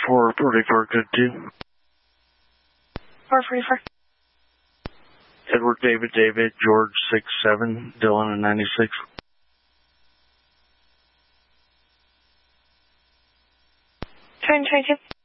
444, good too. 444. Edward David David, George 67, Dylan and 96. Turn 22.